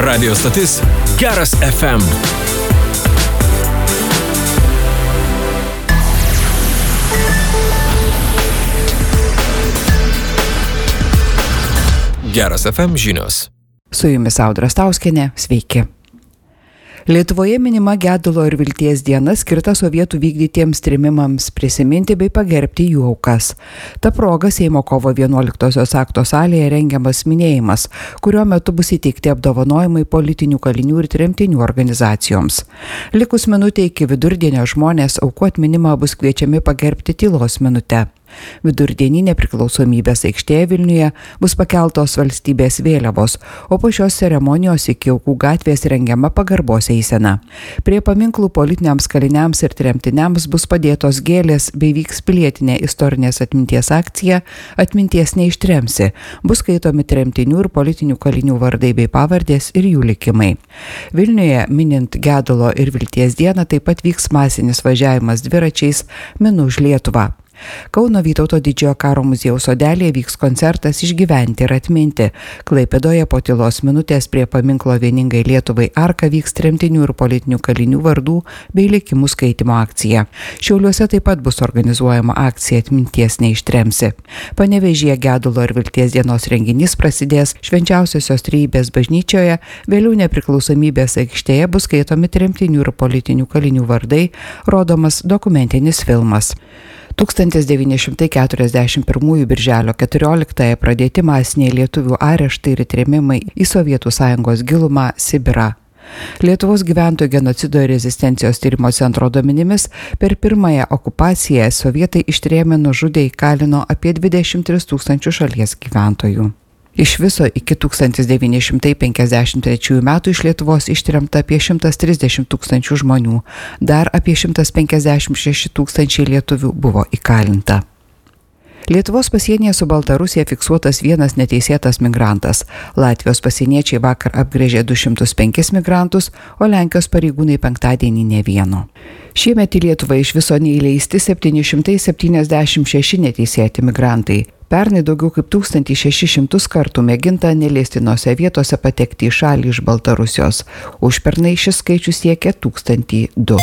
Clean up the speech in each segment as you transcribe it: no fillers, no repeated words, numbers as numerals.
Radio stotis Geras FM. Geras FM žinios. Su jumis Audra Stauskienė, sveiki. Lietuvoje minima gedulo ir vilties diena skirta sovietų vykdytiems trėmimams prisiminti bei pagerbti jų aukas. Ta proga Seimo kovo 11-osios akto salėje rengiamas minėjimas, kurio metu bus įteikti apdovanojimai politinių kalinių ir tremtinių organizacijoms. Likus minutė iki vidurdienio žmonės aukų atminimą bus kviečiami pagerbti tylos minute. Vidurdienį Nepriklausomybės aikštėje Vilniuje bus pakeltos valstybės vėliavos, o po šios ceremonijos iki Aukų gatvės rengiama pagarbos eisena. Prie paminklų politiniams kaliniams ir tremtiniams bus padėtos gėlės bei vyks pilietinė istorinės atminties akcija Atminties neištremsi. Bus skaitomi tremtinių ir politinių kalinių vardai bei pavardės ir jų likimai. Vilniuje minint gedulo ir vilties dieną taip pat vyks masinis važiavimas dviračiais Minu už Lietuvą. Kauno Vytauto didžiojo karo muziejaus sodelėje vyks koncertas Išgyventi ir atminti. Klaipėdoje po tylos minutės prie paminklo Vieningai Lietuvai arka vyks tremtinių ir politinių kalinių vardų bei likimų skaitimo akcija. Šiauliuose taip pat bus organizuojama akcija Atminties neištremsi. Panevėžyje gedulo ir vilties dienos renginys prasidės Švenčiausiosios Trejybės bažnyčioje, vėliau Nepriklausomybės aikštėje bus skaitomi tremtinių ir politinių kalinių vardai, rodomas dokumentinis filmas. 1941 birželio 14 pradėti masiniai lietuvių areštai ir trėmimai į Sovietų Sąjungos gilumą Sibirą. Lietuvos gyventojų genocido ir rezistencijos tyrimo centro duomenimis per pirmąją okupaciją sovietai ištrėmė, nužudė, įkalino apie 23 000 šalies gyventojų. Iš viso iki 1953 metų iš Lietuvos ištremta apie 130 000 žmonių, dar apie 156 000 lietuvių buvo įkalinta. Lietuvos pasienyje su Baltarusija fiksuotas vienas neteisėtas migrantas. Latvijos pasieniečiai vakar apgręžė 205 migrantus, o Lenkijos pareigūnai penktadienį ne vieno. Šiemet į Lietuvą iš viso neįleisti 776 neteisėti migrantai. Pernai daugiau kaip 1600 kartų mėginta neleistinose vietose patekti į šalį iš Baltarusijos. Užpernai šis skaičius siekia 1002.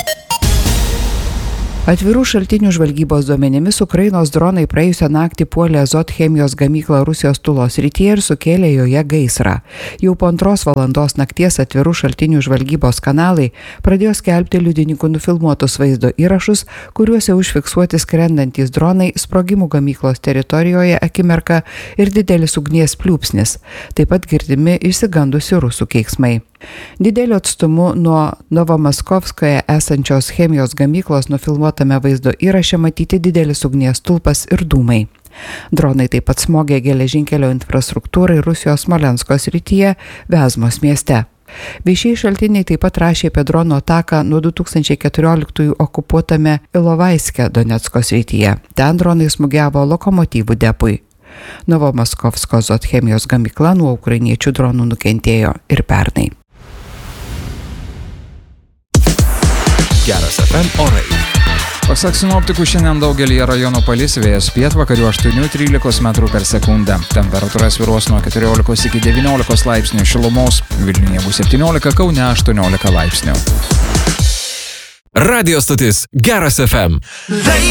Atvirų šaltinių žvalgybos duomenimis Ukrainos dronai praėjusią naktį puolė Azot chemijos gamyklą Rusijos Tulos srityje ir sukėlė joje gaisrą. Jau po 2 valandos nakties atvirų šaltinių žvalgybos kanalai pradėjo skelbti liudininkų nufilmuotus vaizdo įrašus, kuriuose užfiksuoti skrendantys dronai, sprogimų gamyklos teritorijoje akimirką ir didelis ugnies pliūpsnis. Taip pat girdimi išsigandusių rusų keiksmai. Dideliu atstumu nuo Novomaskovskoje esančios chemijos gamyklos nufilmuotame vaizdo įraše matyti didelis ugnies stulpas ir dūmai. Dronai taip pat smogė geležinkelio infrastruktūrai Rusijos Smolensko srityje, Vezmos mieste. Viešieji šaltiniai taip pat rašė apie dronų ataką nuo 2014 okupuotame Ilovaiske Donecko srityje. Ten dronai smūgiavo lokomotyvų depui. Novomaskovsko Azot chemijos gamykla nuo ukrainiečių dronų nukentėjo ir pernai. Geras FM orai. Pasak sinoptikų, šiandien daugelį rajonų palis, vėjas pietvakarių 8-13 metrų per sekundę. Temperatūra svyruos nuo 14 iki 19 laipsnių šilumos, Vilniuje bus 17, Kaune 18 laipsnių. Radio stotis Geras FM.